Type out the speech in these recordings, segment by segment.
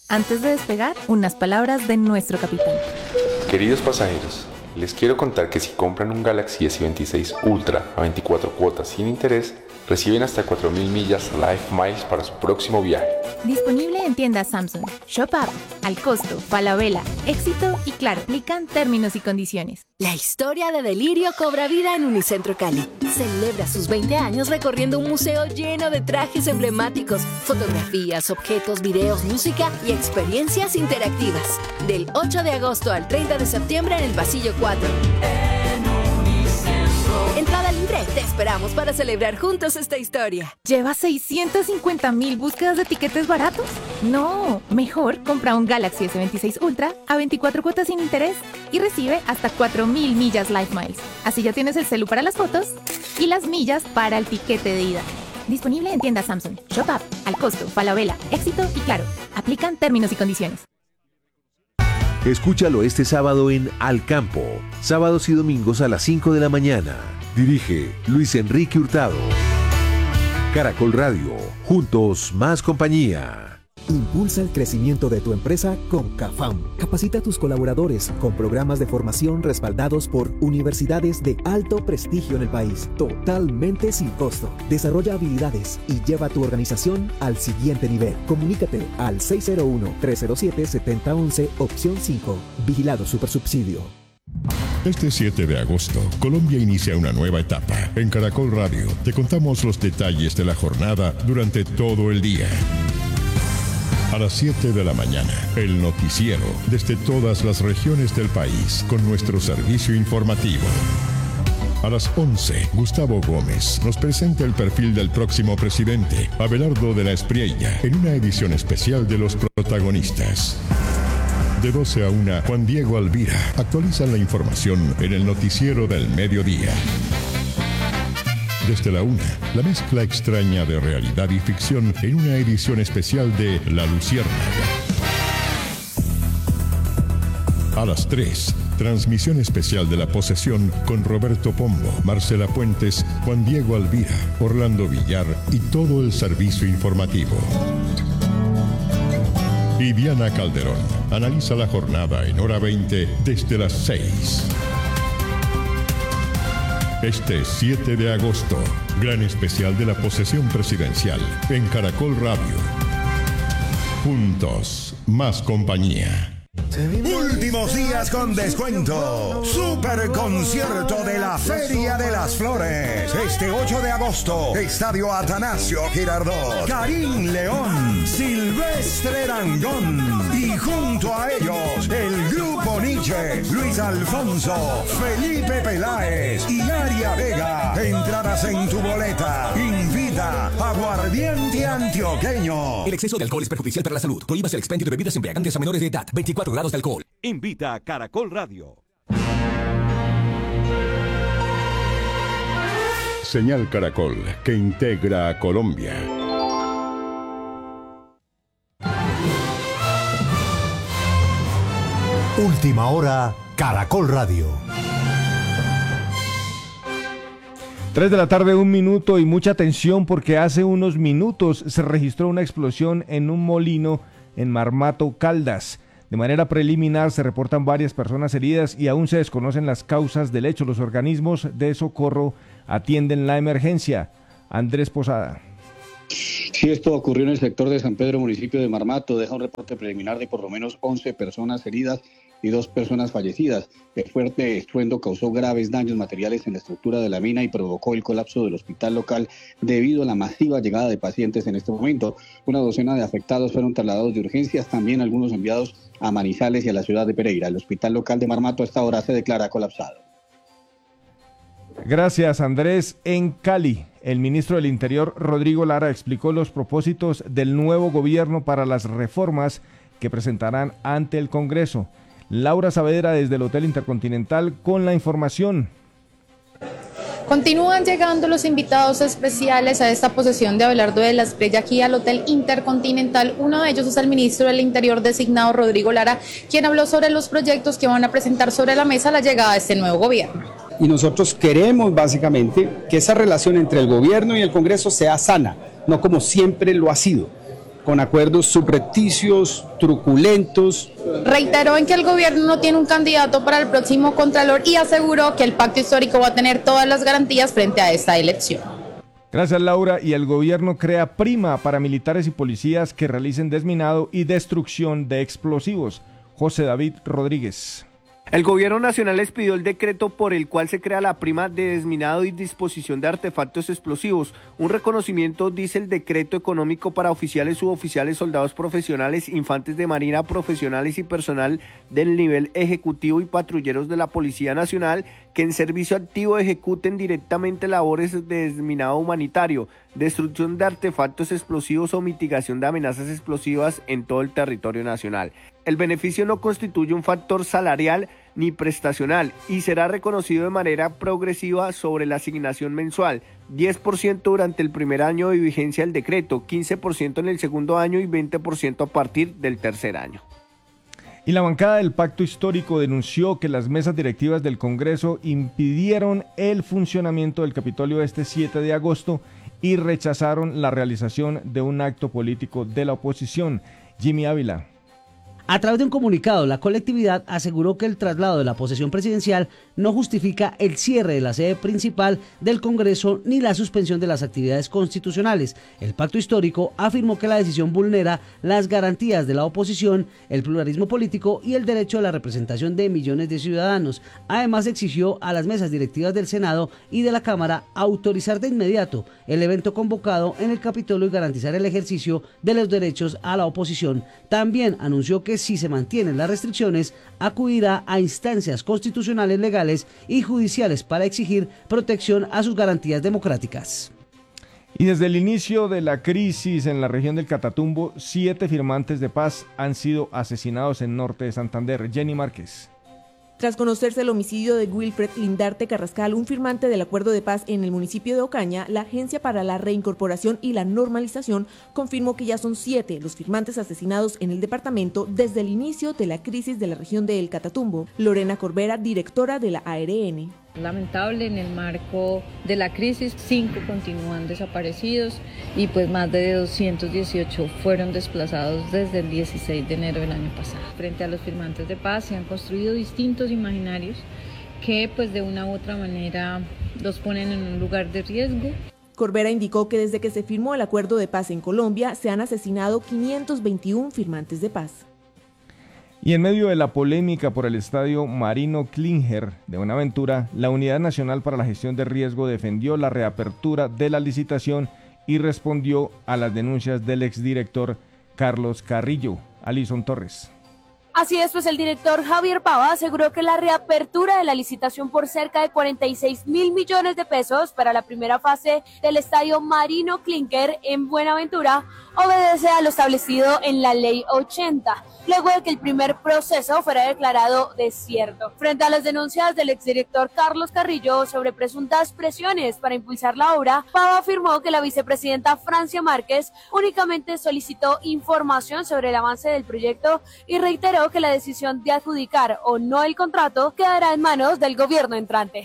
Antes de despegar, unas palabras de nuestro capitán. Queridos pasajeros, les quiero contar que si compran un Galaxy S26 Ultra a 24 cuotas sin interés, reciben hasta 4.000 millas Life Miles para su próximo viaje. Disponible en tiendas Samsung, Shop App, Al Costo, Falabella, Éxito y Claro. Aplican términos y condiciones. La historia de Delirio cobra vida en Unicentro Cali. Celebra sus 20 años recorriendo un museo lleno de trajes emblemáticos, fotografías, objetos, videos, música y experiencias interactivas. Del 8 de agosto al 30 de septiembre en el Pasillo 4. Entrada libre. Te esperamos para celebrar juntos esta historia. ¿Lleva 650,000 búsquedas de tiquetes baratos? No, mejor compra un Galaxy S26 Ultra a 24 cuotas sin interés y recibe hasta 4.000 millas Life Miles. Así ya tienes el celu para las fotos y las millas para el tiquete de ida. Disponible en tiendas Samsung, Shop App, Al Costo, Falabella, Éxito y Claro. Aplican términos y condiciones. Escúchalo este sábado en Al Campo, sábados y domingos a las 5 de la mañana. Dirige Luis Enrique Hurtado. Caracol Radio, juntos más compañía. Impulsa el crecimiento de tu empresa con CAFAM. Capacita a tus colaboradores con programas de formación respaldados por universidades de alto prestigio en el país, totalmente sin costo. Desarrolla habilidades y lleva a tu organización al siguiente nivel. Comunícate al 601-307-7011, opción 5. Vigilado Supersubsidio. Este 7 de agosto, Colombia inicia una nueva etapa. En Caracol Radio te contamos los detalles de la jornada durante todo el día. A las 7 de la mañana, el noticiero desde todas las regiones del país con nuestro servicio informativo. A las 11, Gustavo Gómez nos presenta el perfil del próximo presidente, Abelardo de la Espriella, en una edición especial de Los Protagonistas. De 12 a 1, Juan Diego Alvira actualizan la información en el noticiero del mediodía. Desde la 1, la mezcla extraña de realidad y ficción en una edición especial de La Luciérnaga. A las 3, transmisión especial de La Posesión con Roberto Pombo, Marcela Puentes, Juan Diego Alvira, Orlando Villar y todo el servicio informativo. Y Diana Calderón analiza la jornada en hora 20 desde las 6. Este 7 de agosto, gran especial de la posesión presidencial en Caracol Radio. Juntos, más compañía. Últimos días con descuento. Super concierto de la Feria de las Flores. Este 8 de agosto, Estadio Atanasio Girardot. Karim León, Silvestre Dangond. Y junto a ellos, el Grupo Nietzsche, Luis Alfonso, Felipe Peláez y Aria Vega. Entradas en tu boleta. Invita Aguardiente Antioqueño. El exceso de alcohol es perjudicial para la salud. Prohíbas el expendio de bebidas embriagantes a menores de edad. 24 grados de alcohol. Invita a Caracol Radio. Señal Caracol, que integra a Colombia. Última hora, Caracol Radio. 3 de la tarde, 1 minuto, y mucha atención porque hace unos minutos se registró una explosión en un molino en Marmato, Caldas. De manera preliminar se reportan varias personas heridas y aún se desconocen las causas del hecho. Los organismos de socorro atienden la emergencia. Andrés Posada. Sí, esto ocurrió en el sector de San Pedro, municipio de Marmato. Deja un reporte preliminar de por lo menos 11 personas heridas y 2 personas fallecidas. El fuerte estruendo causó graves daños materiales en la estructura de la mina y provocó el colapso del hospital local debido a la masiva llegada de pacientes en este momento. Una docena de afectados fueron trasladados de urgencias, también algunos enviados a Manizales y a la ciudad de Pereira. El hospital local de Marmato a esta hora se declara colapsado. Gracias, Andrés. En Cali, el ministro del Interior, Rodrigo Lara, explicó los propósitos del nuevo gobierno para las reformas que presentarán ante el Congreso. Laura Saavedra desde el Hotel Intercontinental con la información. Continúan llegando los invitados especiales a esta posesión de Abelardo de la Espriella aquí al Hotel Intercontinental. Uno de ellos es el ministro del Interior designado, Rodrigo Lara, quien habló sobre los proyectos que van a presentar sobre la mesa a la llegada de este nuevo gobierno. Y nosotros queremos básicamente que esa relación entre el gobierno y el Congreso sea sana, no como siempre lo ha sido. con acuerdos subrepticios, truculentos. Reiteró en que el gobierno no tiene un candidato para el próximo Contralor y aseguró que el pacto histórico va a tener todas las garantías frente a esta elección. Gracias, Laura. Y el gobierno crea prima para militares y policías que realicen desminado y destrucción de explosivos. José David Rodríguez. El gobierno nacional expidió el decreto por el cual se crea la prima de desminado y disposición de artefactos explosivos. Un reconocimiento, dice el decreto económico, para oficiales, suboficiales, soldados profesionales, infantes de marina profesionales y personal del nivel ejecutivo y patrulleros de la Policía Nacional que en servicio activo ejecuten directamente labores de desminado humanitario, destrucción de artefactos explosivos o mitigación de amenazas explosivas en todo el territorio nacional. El beneficio no constituye un factor salarial ni prestacional y será reconocido de manera progresiva sobre la asignación mensual, 10% durante el primer año de vigencia del decreto, 15% en el segundo año y 20% a partir del tercer año. Y la bancada del Pacto Histórico denunció que las mesas directivas del Congreso impidieron el funcionamiento del Capitolio este 7 de agosto y rechazaron la realización de un acto político de la oposición. Jimmy Ávila. A través de un comunicado, la colectividad aseguró que el traslado de la posesión presidencial no justifica el cierre de la sede principal del Congreso ni la suspensión de las actividades constitucionales. El Pacto Histórico afirmó que la decisión vulnera las garantías de la oposición, el pluralismo político y el derecho a la representación de millones de ciudadanos. Además, exigió a las mesas directivas del Senado y de la Cámara autorizar de inmediato el evento convocado en el Capitolio y garantizar el ejercicio de los derechos a la oposición. También anunció que si se mantienen las restricciones, acudirá a instancias constitucionales, legales y judiciales para exigir protección a sus garantías democráticas. Y desde el inicio de la crisis en la región del Catatumbo, 7 firmantes de paz han sido asesinados en norte de Santander. Jenny Márquez. Tras conocerse el homicidio de Wilfred Lindarte Carrascal, un firmante del acuerdo de paz en el municipio de Ocaña, la Agencia para la Reincorporación y la Normalización confirmó que ya son 7 los firmantes asesinados en el departamento desde el inicio de la crisis de la región de El Catatumbo. Lorena Corbera, directora de la ARN. Lamentable, en el marco de la crisis, 5 continúan desaparecidos y pues más de 218 fueron desplazados desde el 16 de enero del año pasado. Frente a los firmantes de paz se han construido distintos imaginarios que pues de una u otra manera los ponen en un lugar de riesgo. Corbera indicó que desde que se firmó el acuerdo de paz en Colombia se han asesinado 521 firmantes de paz. Y en medio de la polémica por el estadio Marino Klinger de Buenaventura, la Unidad Nacional para la Gestión de Riesgo defendió la reapertura de la licitación y respondió a las denuncias del exdirector Carlos Carrillo. Alison Torres. Así es, pues el director Javier Pava aseguró que la reapertura de la licitación por cerca de 46.000 millones de pesos para la primera fase del estadio Marino Klinger en Buenaventura obedece a lo establecido en la Ley 80, luego de que el primer proceso fuera declarado desierto. Frente a las denuncias del exdirector Carlos Carrillo sobre presuntas presiones para impulsar la obra, Pava afirmó que la vicepresidenta Francia Márquez únicamente solicitó información sobre el avance del proyecto y reiteró que la decisión de adjudicar o no el contrato quedará en manos del gobierno entrante.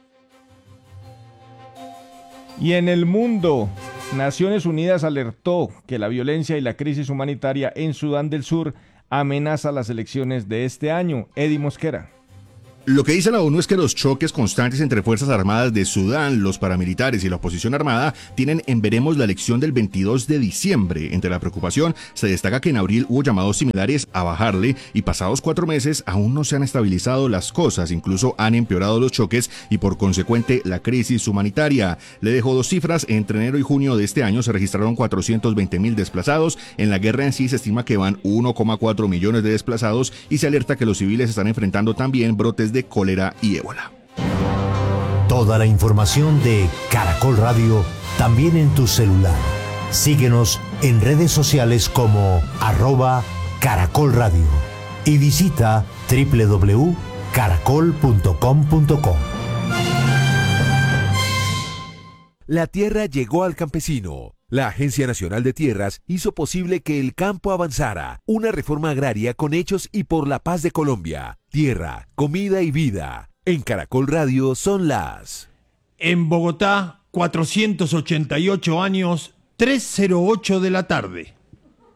Y en el mundo, Naciones Unidas alertó que la violencia y la crisis humanitaria en Sudán del Sur amenaza las elecciones de este año. Eddie Mosquera. Lo que dice la ONU es que los choques constantes entre Fuerzas Armadas de Sudán, los paramilitares y la oposición armada tienen en veremos la elección del 22 de diciembre. Entre la preocupación se destaca que en abril hubo llamados similares a bajarle y pasados 4 meses aún no se han estabilizado las cosas, incluso han empeorado los choques y por consecuente la crisis humanitaria. Le dejo 2 cifras, entre enero y junio de este año se registraron 420.000 desplazados, en la guerra en sí se estima que van 1,4 millones de desplazados y se alerta que los civiles están enfrentando también brotes de cólera y ébola. Toda la información de Caracol Radio también en tu celular. Síguenos en redes sociales como @Caracol Radio y visita www.caracol.com.co. La tierra llegó al campesino. La Agencia Nacional de Tierras hizo posible que el campo avanzara. Una reforma agraria con hechos y por la paz de Colombia. Tierra, comida y vida. En Caracol Radio son las... En Bogotá, 488 años, 3:08 de la tarde.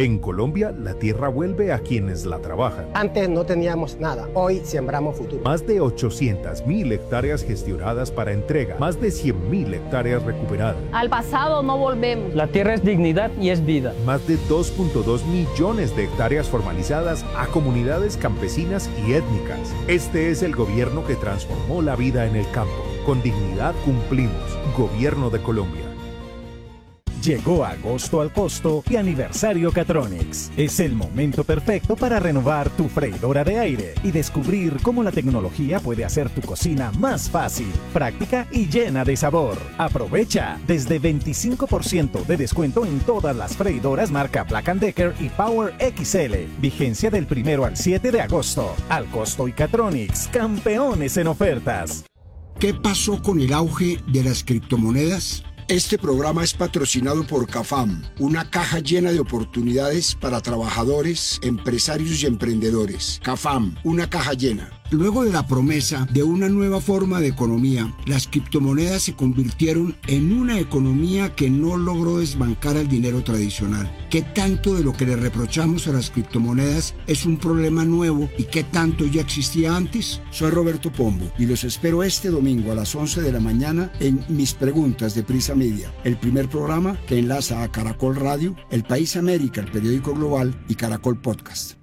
En Colombia, la tierra vuelve a quienes la trabajan. Antes no teníamos nada, hoy sembramos futuro. Más de 800.000 hectáreas gestionadas para entrega, más de 100.000 hectáreas recuperadas. Al pasado no volvemos. La tierra es dignidad y es vida. Más de 2.2 millones de hectáreas formalizadas a comunidades campesinas y étnicas. Este es el gobierno que transformó la vida en el campo. Con dignidad cumplimos. Gobierno de Colombia. Llegó agosto al costo y aniversario Catronics. Es el momento perfecto para renovar tu freidora de aire y descubrir cómo la tecnología puede hacer tu cocina más fácil, práctica y llena de sabor. Aprovecha desde 25% de descuento en todas las freidoras marca Black & Decker y Power XL. Vigencia del 1 al 7 de agosto. Al costo y Catronics, campeones en ofertas. ¿Qué pasó con el auge de las criptomonedas? Este programa es patrocinado por CAFAM, una caja llena de oportunidades para trabajadores, empresarios y emprendedores. CAFAM, una caja llena. Luego de la promesa de una nueva forma de economía, las criptomonedas se convirtieron en una economía que no logró desbancar al dinero tradicional. ¿Qué tanto de lo que le reprochamos a las criptomonedas es un problema nuevo y qué tanto ya existía antes? Soy Roberto Pombo y los espero este domingo a las 11 de la mañana en Mis Preguntas de Prisa Media, el primer programa que enlaza a Caracol Radio, El País América, el periódico global y Caracol Podcast.